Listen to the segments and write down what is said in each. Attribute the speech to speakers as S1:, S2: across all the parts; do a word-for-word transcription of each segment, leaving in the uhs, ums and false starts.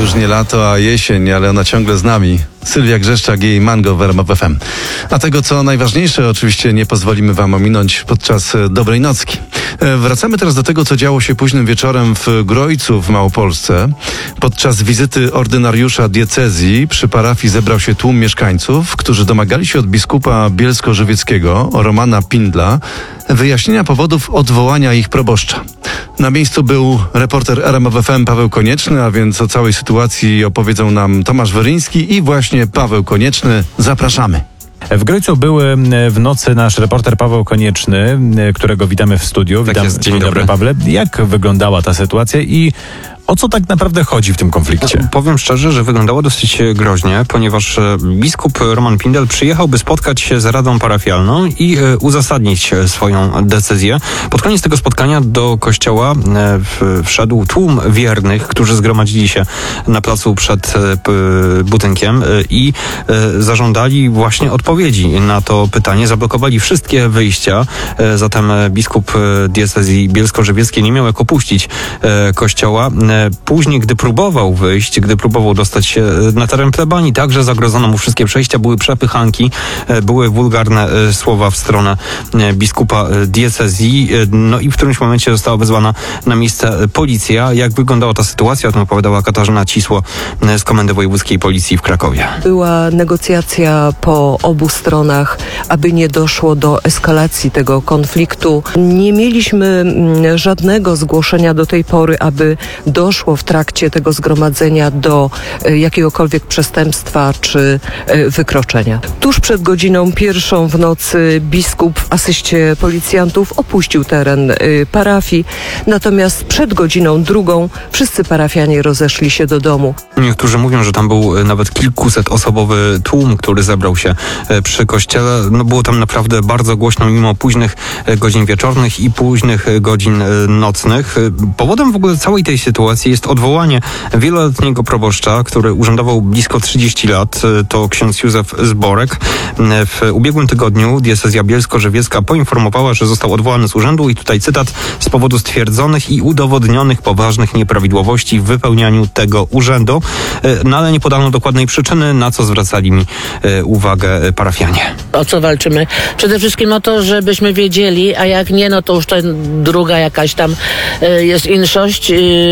S1: już nie lato, a jesień, ale ona ciągle z nami. Sylwia Grzeszczak i Mango w R M F F M. A tego, co najważniejsze, oczywiście nie pozwolimy wam ominąć podczas dobrej nocki. Wracamy teraz do tego, co działo się późnym wieczorem w Grojcu w Małopolsce. Podczas wizyty ordynariusza diecezji przy parafii zebrał się tłum mieszkańców, którzy domagali się od biskupa bielsko-żywieckiego, Romana Pindla, wyjaśnienia powodów odwołania ich proboszcza. Na miejscu był reporter R M F F M Paweł Konieczny, a więc o całej sytuacji opowiedzą nam Tomasz Weryński i właśnie Paweł Konieczny. Zapraszamy.
S2: W Grojcu był w nocy nasz reporter Paweł Konieczny, którego witamy w studiu.
S3: Tak
S2: Witam,
S3: jest, dzień dobry.
S2: dobry, Pawle. Jak wyglądała ta sytuacja i o co tak naprawdę chodzi w tym konflikcie?
S3: No, powiem szczerze, że wyglądało dosyć groźnie, ponieważ biskup Roman Pindel przyjechał, by spotkać się z Radą Parafialną i e, uzasadnić swoją decyzję. Pod koniec tego spotkania do kościoła e, w, wszedł tłum wiernych, którzy zgromadzili się na placu przed e, p, budynkiem e, i e, zażądali właśnie odpowiedzi na to pytanie. Zablokowali wszystkie wyjścia, e, zatem biskup diecezji bielsko-żywieckiej nie miał jak opuścić e, kościoła. Później, gdy próbował wyjść, gdy próbował dostać się na teren plebanii, także zagrodzono mu wszystkie przejścia, były przepychanki, były wulgarne słowa w stronę biskupa diecezji, no i w którymś momencie została wezwana na miejsce policja. Jak wyglądała ta sytuacja, o tym opowiadała Katarzyna Cisło z Komendy Wojewódzkiej Policji w Krakowie.
S4: Była negocjacja po obu stronach, aby nie doszło do eskalacji tego konfliktu. Nie mieliśmy żadnego zgłoszenia do tej pory, aby doszło w trakcie tego zgromadzenia do e, jakiegokolwiek przestępstwa czy e, wykroczenia. Tuż przed godziną pierwszą w nocy biskup w asyście policjantów opuścił teren e, parafii, natomiast przed godziną drugą wszyscy parafianie rozeszli się do domu.
S3: Niektórzy mówią, że tam był nawet kilkusetosobowy tłum, który zebrał się przy kościele. No było tam naprawdę bardzo głośno mimo późnych godzin wieczornych i późnych godzin nocnych. Powodem w ogóle całej tej sytuacji jest odwołanie wieloletniego proboszcza, który urzędował blisko trzydzieści lat. To ksiądz Józef Zborek. W ubiegłym tygodniu diecezja bielsko-żywiecka poinformowała, że został odwołany z urzędu i tutaj cytat: z powodu stwierdzonych i udowodnionych poważnych nieprawidłowości w wypełnianiu tego urzędu. No ale nie podano dokładnej przyczyny, na co zwracali mi uwagę parafianie.
S5: O co walczymy? Przede wszystkim o to, żebyśmy wiedzieli, a jak nie, no to już to druga jakaś tam jest inszość.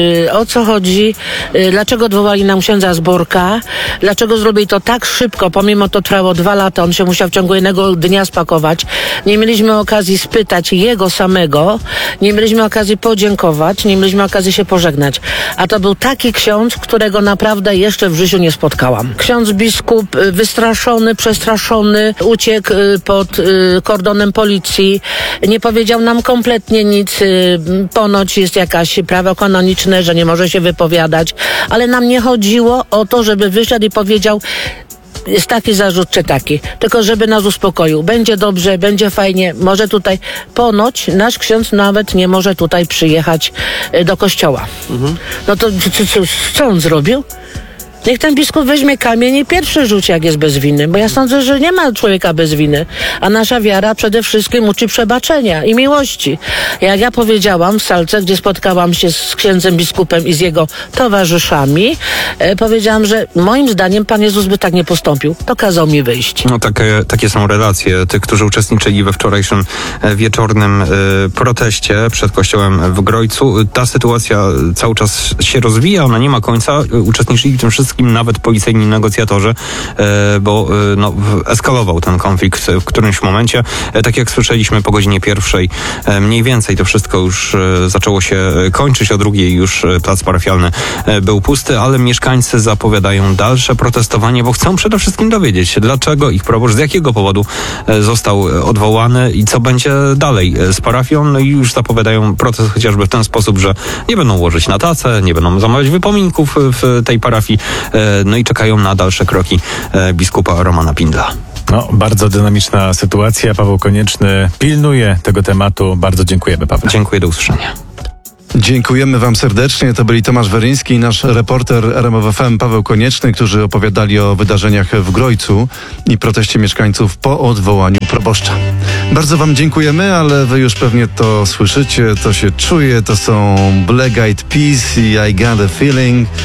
S5: O co chodzi? Dlaczego odwołali nam księdza Zborka? Dlaczego zrobili to tak szybko? Pomimo to trwało dwa lata, on się musiał w ciągu jednego dnia spakować. Nie mieliśmy okazji spytać jego samego, nie mieliśmy okazji podziękować, nie mieliśmy okazji się pożegnać. A to był taki ksiądz, którego naprawdę jeszcze w życiu nie spotkałam. Ksiądz biskup wystraszony, przestraszony, uciekł pod kordonem policji, nie powiedział nam kompletnie nic. Ponoć jest jakaś prawo kanoniczne, że nie może się wypowiadać, ale nam nie chodziło o to, żeby wyszedł i powiedział: jest taki zarzut czy taki, tylko żeby nas uspokoił. Będzie dobrze, będzie fajnie, może tutaj. Ponoć nasz ksiądz nawet nie może tutaj przyjechać do kościoła. Mhm. No to co, co, co on zrobił? Niech ten biskup weźmie kamień i pierwszy rzuci, jak jest bez winy, bo ja sądzę, że nie ma człowieka bez winy, a nasza wiara przede wszystkim uczy przebaczenia i miłości. Jak ja powiedziałam w salce, gdzie spotkałam się z księdzem biskupem i z jego towarzyszami, e, powiedziałam, że moim zdaniem Pan Jezus by tak nie postąpił. To kazał mi wyjść.
S3: No takie, takie są relacje tych, którzy uczestniczyli we wczorajszym e, wieczornym e, proteście przed kościołem w Grojcu. Ta sytuacja cały czas się rozwija, ona nie ma końca. E, uczestniczyli w tym wszystkim nawet policyjni negocjatorzy, e, bo e, no, eskalował ten konflikt w którymś momencie. E, tak jak słyszeliśmy po godzinie pierwszej, e, mniej więcej to wszystko już e, zaczęło się kończyć. O drugiej już e, plac parafialny e, był pusty, ale mieszkańcy zapowiadają dalsze protestowanie, bo chcą przede wszystkim dowiedzieć się, dlaczego ich proboszcz, z jakiego powodu e, został odwołany i co będzie dalej z parafią. No i już zapowiadają protest chociażby w ten sposób, że nie będą łożyć na tacę, nie będą zamawiać wypominków w tej parafii. No i czekają na dalsze kroki biskupa Romana Pindla.
S2: No, bardzo dynamiczna sytuacja. Paweł Konieczny pilnuje tego tematu. Bardzo dziękujemy, Paweł.
S3: Dziękuję, do usłyszenia.
S1: Dziękujemy wam serdecznie. To byli Tomasz Weryński i nasz reporter R M F F M Paweł Konieczny, którzy opowiadali o wydarzeniach w Grojcu i proteście mieszkańców po odwołaniu proboszcza. Bardzo wam dziękujemy, ale wy już pewnie to słyszycie, to się czuje. To są Black Eyed Peas i I Got a Feeling.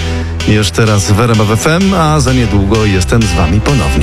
S1: Już teraz w R M F F M, a za niedługo jestem z wami ponownie.